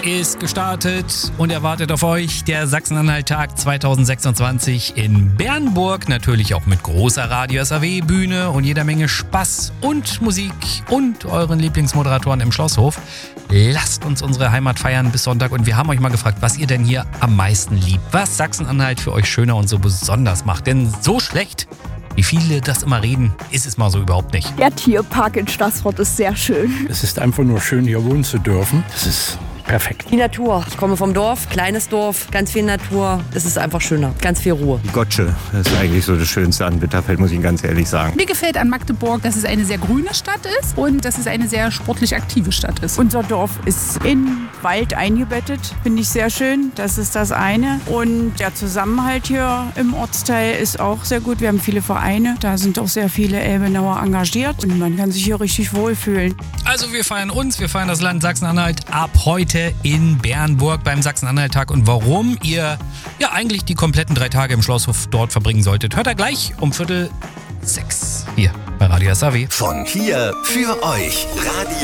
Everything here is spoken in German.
ist gestartet und er wartet auf euch. Der Sachsen-Anhalt-Tag 2026 in Bernburg. Natürlich auch mit großer Radio-SAW-Bühne und jeder Menge Spaß und Musik und euren Lieblingsmoderatoren im Schlosshof. Lasst uns unsere Heimat feiern bis Sonntag und wir haben euch mal gefragt, was ihr denn hier am meisten liebt. Was Sachsen-Anhalt für euch schöner und so besonders macht. Denn so schlecht, wie viele das immer reden, ist es mal so überhaupt nicht. Der Tierpark in Staßfurt ist sehr schön. Es ist einfach nur schön, hier wohnen zu dürfen. Das ist perfekt. Die Natur. Ich komme vom Dorf, kleines Dorf, ganz viel Natur. Es ist einfach schöner, ganz viel Ruhe. Die Gotsche, das ist eigentlich so das Schönste an Bitterfeld, muss ich Ihnen ganz ehrlich sagen. Mir gefällt an Magdeburg, dass es eine sehr grüne Stadt ist und dass es eine sehr sportlich aktive Stadt ist. Unser Dorf ist in Wald eingebettet, finde ich sehr schön. Das ist das eine. Und der Zusammenhalt hier im Ortsteil ist auch sehr gut. Wir haben viele Vereine, da sind auch sehr viele Elbenauer engagiert und man kann sich hier richtig wohlfühlen. Also wir feiern uns, wir feiern das Land Sachsen-Anhalt ab heute in Bernburg beim Sachsen-Anhalt-Tag. Und warum ihr ja eigentlich die kompletten 3 Tage im Schlosshof dort verbringen solltet, hört ihr gleich um 5:45 hier bei Radio SAW. Von hier für euch. Radio